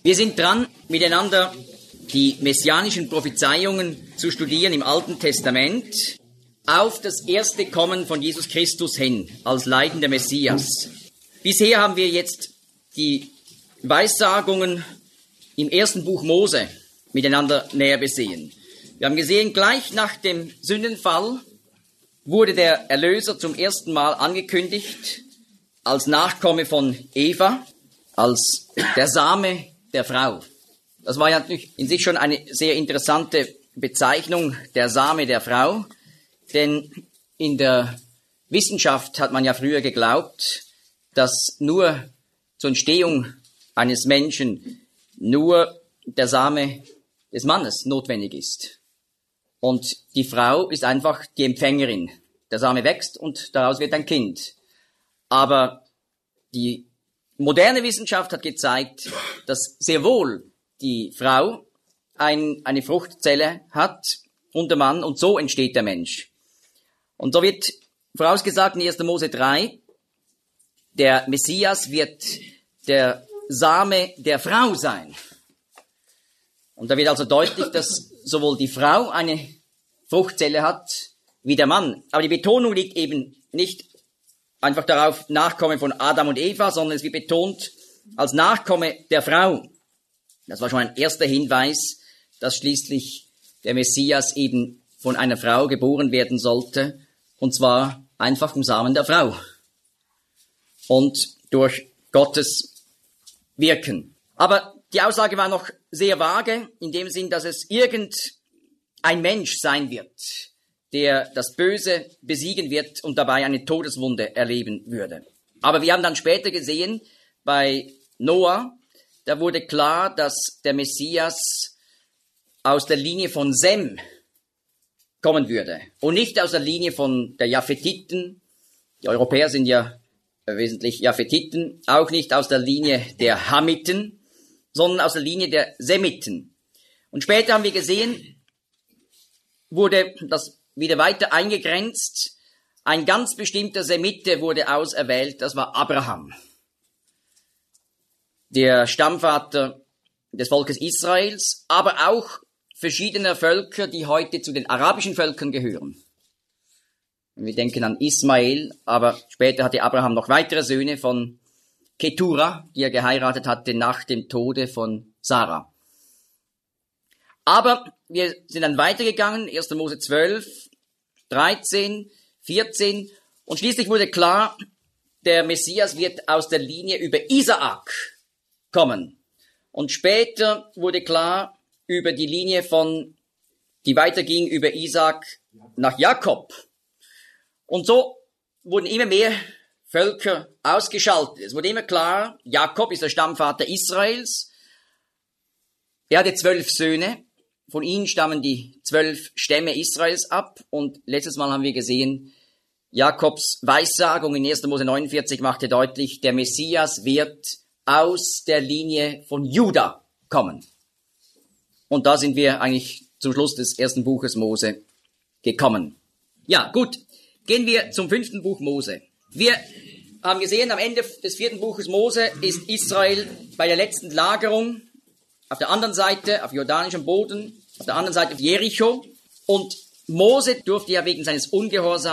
Wir sind dran, miteinander die messianischen Prophezeiungen zu studieren im Alten Testament auf das erste Kommen von Jesus Christus hin als leidender Messias. Bisher haben wir jetzt die Weissagungen im ersten Buch Mose miteinander näher besehen. Wir haben gesehen, gleich nach dem Sündenfall wurde der Erlöser zum ersten Mal angekündigt als Nachkomme von Eva, als der Same der Frau. Das war ja natürlich in sich schon eine sehr interessante Bezeichnung, der Same der Frau, denn in der Wissenschaft hat man ja früher geglaubt, dass nur zur Entstehung eines Menschen nur der Same des Mannes notwendig ist. Und die Frau ist einfach die Empfängerin. Der Same wächst und daraus wird ein Kind. Aber die moderne Wissenschaft hat gezeigt, dass sehr wohl die Frau eine Fruchtzelle hat und der Mann und so entsteht der Mensch. Und so wird vorausgesagt in 1. Mose 3, der Messias wird der Same der Frau sein. Und da wird also deutlich, dass sowohl die Frau eine Fruchtzelle hat wie der Mann. Aber die Betonung liegt eben nicht einfach darauf, Nachkomme von Adam und Eva, sondern es wird betont als Nachkomme der Frau. Das war schon ein erster Hinweis, dass schließlich der Messias eben von einer Frau geboren werden sollte, und zwar einfach im Samen der Frau und durch Gottes Wirken. Aber die Aussage war noch sehr vage, in dem Sinn, dass es irgendein Mensch sein wird, der das Böse besiegen wird und dabei eine Todeswunde erleben würde. Aber wir haben dann später gesehen, bei Noah, da wurde klar, dass der Messias aus der Linie von Sem kommen würde und nicht aus der Linie von der Japhetiten. Die Europäer sind ja wesentlich Japhetiten, auch nicht aus der Linie der Hamiten, sondern aus der Linie der Semiten. Und später haben wir gesehen, wurde das wieder weiter eingegrenzt. Ein ganz bestimmter Semite wurde auserwählt, das war Abraham, der Stammvater des Volkes Israels, aber auch verschiedener Völker, die heute zu den arabischen Völkern gehören. Wir denken an Ismael, aber später hatte Abraham noch weitere Söhne von Ketura, die er geheiratet hatte nach dem Tode von Sarah. Aber wir sind dann weitergegangen, 1. Mose 12, 13, 14 und schließlich wurde klar, der Messias wird aus der Linie über Isaak kommen. Und später wurde klar, über die Linie die weiterging über Isaak nach Jakob. Und so wurden immer mehr Völker ausgeschaltet. Es wurde immer klar, Jakob ist der Stammvater Israels. Er hatte 12 Söhne. Von ihnen stammen die 12 Stämme Israels ab. Und letztes Mal haben wir gesehen, Jakobs Weissagung in 1. Mose 49 machte deutlich, der Messias wird aus der Linie von Juda kommen. Und da sind wir eigentlich zum Schluss des ersten Buches Mose gekommen. Ja, gut. Gehen wir zum 5. Buch Mose. Wir haben gesehen, am Ende des 4. Buches Mose ist Israel bei der letzten Lagerung auf der anderen Seite, auf jordanischem Boden, auf der anderen Seite auf Jericho. Und Mose durfte ja wegen seines Ungehorsams